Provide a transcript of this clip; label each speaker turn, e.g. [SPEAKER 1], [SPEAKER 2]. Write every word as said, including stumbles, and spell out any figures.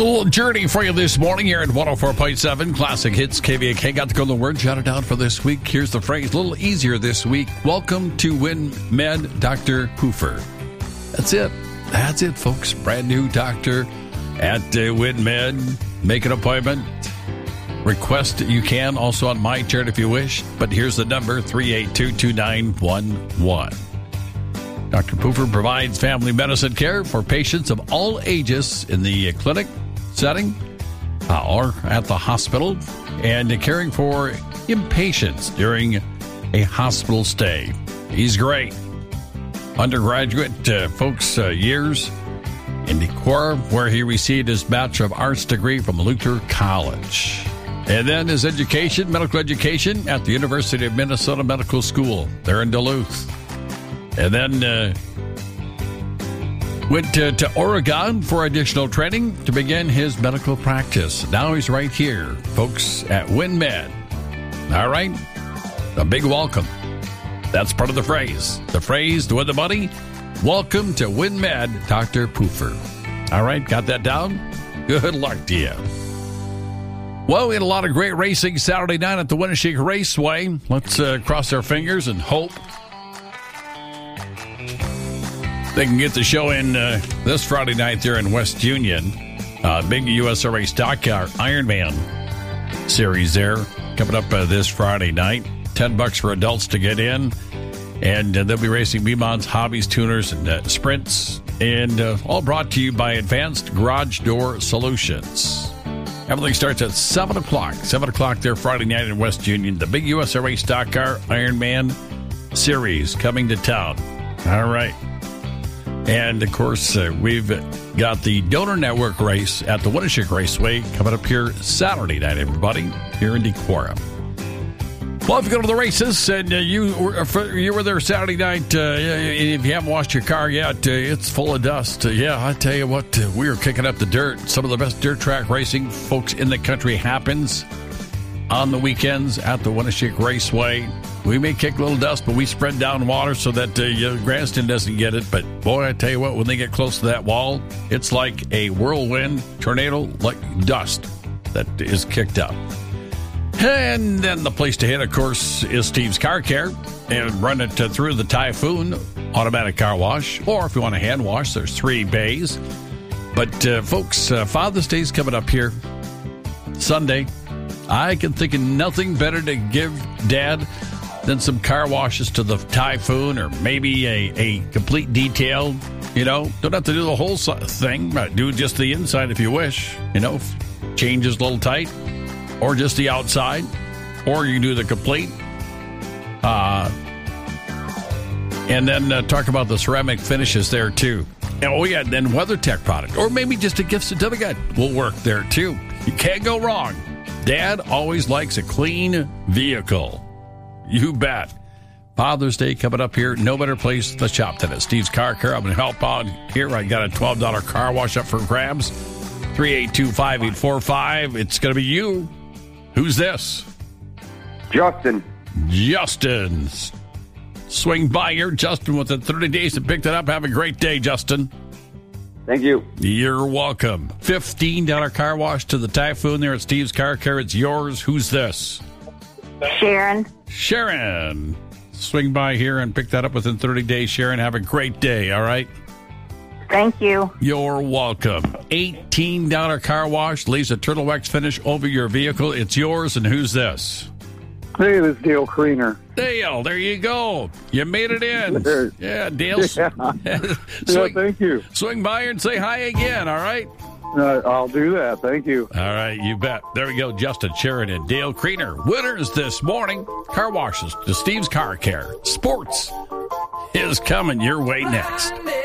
[SPEAKER 1] Little journey for you this morning here at one oh four point seven Classic Hits K V A K. Got to go to the word jotted down for this week. Here's the phrase, a little easier this week. Welcome to WinMed, Doctor Poofer. That's it. That's it, folks. Brand new doctor at uh, WinMed. Make an appointment. Request you can also on my chart if you wish. But here's the number, three eight two, two nine one one. Doctor Poofer provides family medicine care for patients of all ages in the clinic setting uh, or at the hospital, and caring for inpatients during a hospital stay. He's great. Undergraduate uh, folks uh, years in Decorah, where he received his Bachelor of Arts degree from Luther College. And then his education, medical education at the University of Minnesota Medical School there in Duluth. And then uh, went to, to Oregon for additional training to begin his medical practice. Now he's right here, folks, at WinMed. All right? A big welcome. That's part of the phrase. The phrase to win the money, welcome to WinMed, Doctor Poofer. All right, got that down? Good luck to you. Well, we had a lot of great racing Saturday night at the Winneshiek Raceway. Let's uh, cross our fingers and hope they can get the show in uh, this Friday night there in West Union. Uh, big U S R A Stock Car Ironman series there coming up uh, this Friday night. Ten bucks for adults to get in. And uh, they'll be racing B-Mods, Hobbies, Tuners, and uh, Sprints. And uh, all brought to you by Advanced Garage Door Solutions. Everything starts at seven o'clock. seven o'clock there Friday night in West Union. The big U S R A Stock Car Ironman series coming to town. All right. And, of course, uh, we've got the Donor Network race at the Winneshiek Raceway coming up here Saturday night, everybody, here in Decorah. Well, if you go to the races and uh, you, were, you were there Saturday night, uh, if you haven't washed your car yet, uh, it's full of dust. Uh, yeah, I tell you what, uh, we are kicking up the dirt. Some of the best dirt track racing, folks, in the country happens on the weekends at the Winneshiek Raceway. We may kick a little dust, but we spread down water so that uh, you know, Granston doesn't get it. But, boy, I tell you what, when they get close to that wall, it's like a whirlwind, tornado, like dust that is kicked up. And then the place to hit, of course, is Steve's Car Care. And run it uh, through the Typhoon automatic car wash. Or if you want a hand wash, there's three bays. But, uh, folks, uh, Father's Day is coming up here Sunday. I can think of nothing better to give Dad than some car washes to the Typhoon, or maybe a, a complete detail. You know, don't have to do the whole thing, but do just the inside if you wish. You know, change is a little tight, or just the outside, or you can do the complete. Uh, and then uh, talk about the ceramic finishes there, too. And, oh, yeah, then WeatherTech product, or maybe just a gift certificate will work there, too. You can't go wrong. Dad always likes a clean vehicle. You bet. Father's Day coming up here. No better place to shop than at Steve's Car Care. I'm going to help out here. I got a twelve dollars car wash up for grabs. three eight two, five eight four five. It's going to be you. Who's this?
[SPEAKER 2] Justin.
[SPEAKER 1] Justin. Swing by here. Justin, within thirty days to pick that up. Have a great day, Justin.
[SPEAKER 2] Thank you.
[SPEAKER 1] You're welcome. fifteen dollars car wash to the Typhoon there at Steve's Car Care. It's yours. Who's this?
[SPEAKER 3] Sharon.
[SPEAKER 1] Sharon. Swing by here and pick that up within thirty days, Sharon. Have a great day, all right?
[SPEAKER 3] Thank you.
[SPEAKER 1] You're welcome. eighteen dollars car wash leaves a turtle wax finish over your vehicle. It's yours, and who's this?
[SPEAKER 2] Hey, this is Dale Kreener.
[SPEAKER 1] Dale, there you go. You made it in. Yeah, Dale.
[SPEAKER 2] Yeah.
[SPEAKER 1] swing,
[SPEAKER 2] yeah, thank you.
[SPEAKER 1] Swing by here and say hi again, all right?
[SPEAKER 2] Uh, I'll do that. Thank you.
[SPEAKER 1] All right, you bet. There we go. Justin Sharon and Dale Kreener. Winners this morning. Car washes to Steve's Car Care. Sports is coming your way next.